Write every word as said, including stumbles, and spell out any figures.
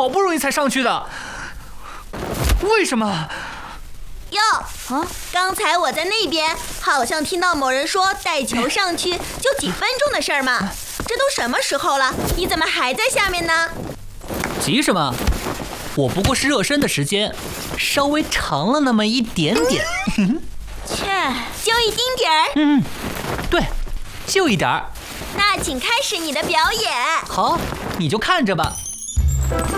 好不容易才上去的，为什么？ 哟，啊，刚才我在那边，好像听到某人说带球上去就几分钟的事儿嘛。这都什么时候了，你怎么还在下面呢？ 急什么？我不过是热身的时间，稍微长了那么一点点。 切，就一丁点儿？ 嗯，对，就一点儿。 那请开始你的表演。 好，你就看着吧。